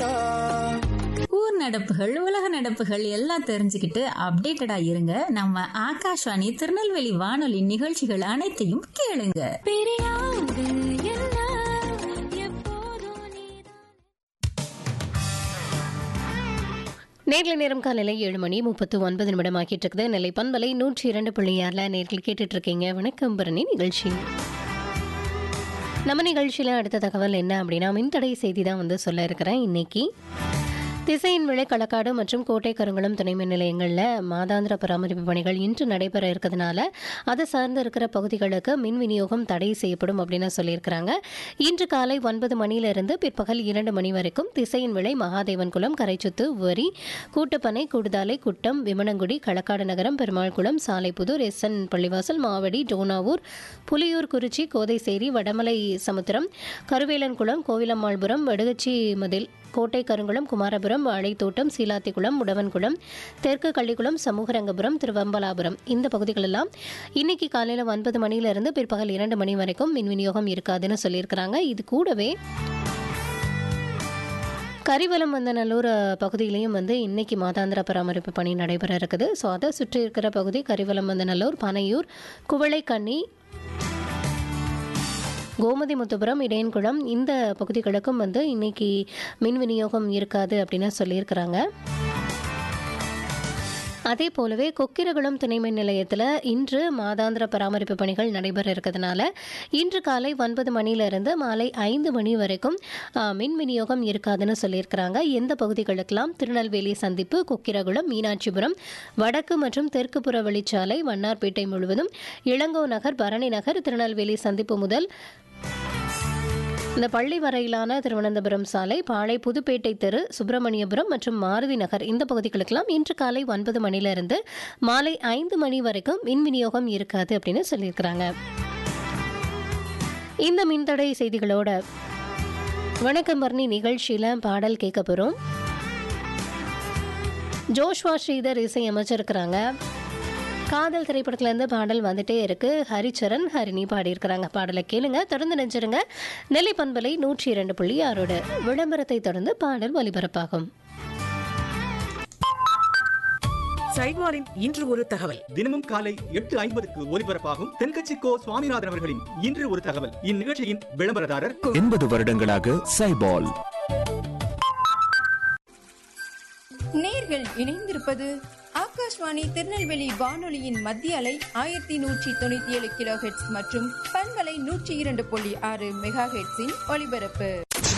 ஊர் நடப்புகள், உலக நடப்புகள் எல்லாம் தெரிஞ்சுக்கிட்டு அப்டேட்டடா இருங்க. நம்ம ஆகாஷ்வாணி திருநெல்வேலி வானொலி நிகழ்ச்சிகள் அனைத்தையும் கேளுங்க. நேர்ல நேரம் காலையில 7:39 ஆகிட்டு இருக்குது. நெல்லை பண்பலை 102.6 நேரில் கேட்டுட்டு இருக்கீங்க. வணக்கம் பரணி நிகழ்ச்சி. நம்ம நிகழ்ச்சியில அடுத்த தகவல் என்ன அப்படின்னா, மின்தடை செய்தி தான் சொல்ல இருக்கிறேன். இன்னைக்கு திசையின் விளை, களக்காடு மற்றும் கோட்டை கருங்குளம் துணை மின் நிலையங்களில் மாதாந்திர பராமரிப்பு பணிகள் இன்று நடைபெற இருக்கிறதுனால அதை சார்ந்து இருக்கிற பகுதிகளுக்கு மின் விநியோகம் தடை செய்யப்படும் அப்படின்னு சொல்லியிருக்கிறாங்க. இன்று காலை 9 மணியிலிருந்து பிற்பகல் 2 மணி வரைக்கும் திசையின் விளை, மகாதேவன்குளம், கரைச்சுத்து, வரி, கூட்டுப்பனை, கூடுதாலை, குட்டம், விமனங்குடி, களக்காடு நகரம், பெருமாள்குளம், சாலைப்புதூர், எஸ்என் பள்ளிவாசல், மாவடி, டோனாவூர், புலியூர், குறிச்சி, கோதைசேரி, வடமலை சமுத்திரம், கருவேலன்குளம், கோவிலம்மாள்புரம், வடுகச்சி மதில், கோட்டை கருங்குளம், குமாரபுரம், வாழைத்தோட்டம், சீலாத்திக்குளம், முடவன்குளம், தெற்கு கள்ளிக்குளம், சமூகரங்கபுரம், திருவம்பலாபுரம் இந்த பகுதிகளெல்லாம் இன்னைக்கு காலையில் 9 மணியிலிருந்து பிற்பகல் 2 மணி வரைக்கும் மின் விநியோகம் இருக்காதுன்னு சொல்லியிருக்கிறாங்க. இது கூடவே கரிவலம் நல்லூர் பகுதியிலையும் இன்னைக்கு மாதாந்திர பராமரிப்பு பணி நடைபெற இருக்குது. ஸோ அதை சுற்றி இருக்கிற பகுதி கரிவலம் நல்லூர், பனையூர், குவளைக்கண்ணி, கோமதிமுத்துபுரம், இடையன்குளம் இந்த பகுதிகளுக்கும் இன்னைக்கு மின் விநியோகம் இருக்காது அப்படின்னு சொல்லியிருக்கிறாங்க. அதே போலவே கொக்கிரகுளம் துணை மின் நிலையத்தில் இன்று மாதாந்திர பராமரிப்பு பணிகள் நடைபெற இருக்கிறதுனால இன்று காலை 9 மணியிலிருந்து மாலை 5 மணி வரைக்கும் மின் விநியோகம் இருக்காதுன்னு சொல்லியிருக்கிறாங்க. எந்த பகுதிகளுக்கெல்லாம் திருநெல்வேலி சந்திப்பு, கொக்கிரகுளம், மீனாட்சிபுரம், வடக்கு மற்றும் தெற்கு புற வழிச்சாலை, வண்ணார்பேட்டை முழுவதும், இளங்கோ நகர், பரணி நகர், திருநெல்வேலி சந்திப்பு முதல் இந்த பள்ளி வரையிலான திருவனந்தபுரம் சாலை, பாளை, புதுப்பேட்டை தெரு, சுப்பிரமணியபுரம் மற்றும் மாருதி நகர் இந்த பகுதிகளுக்கெல்லாம் இன்று காலை 9 மணியிலிருந்து மாலை 5 மணி வரைக்கும் மின் விநியோகம் இருக்காது அப்படின்னு சொல்லியிருக்கிறாங்க. இந்த மின்தடை செய்திகளோட வணக்கம் பரணி நிகழ்ச்சியில பாடல் கேட்க போறோம். ஜோஷ்வா ஸ்ரீதர் இசை அமைச்சிருக்கிறாங்க. காதல் திரைப்படத்துல இருந்து பாடல் வந்துட்டே இருக்கு. ஹரிச்சரன், ஹரிணி பாடியிருக்கிறாங்க. பாடலை கேளுங்க, தொடர்ந்து நினைச்சிருங்க. நெல்லை பண்பலை 102.6 விளம்பரத்தை தொடர்ந்து பாடல் ஒலிபரப்பாகும். சைட்வாரின் இன்று ஒரு தகவல். தினமும் காலை 8:50 ஒலிபரப்பாகும் தென்கட்சி கோ சுவாமிநாதன் அவர்களின் இன்று ஒரு தகவல். இந்நிகழ்ச்சியின் விளம்பரதாரர் 80 வருடங்களாக சைபால். நேர்கள் இணைந்திருப்பது ஆகாஷ்வாணி திருநெல்வேலி வானொலியின் மத்திய அலை 1197 கிலோ ஹெர்ட்ஸ் மற்றும் பண்பலை 102.6 மெகா ஹெர்ட்ஸின் ஒலிபரப்பு.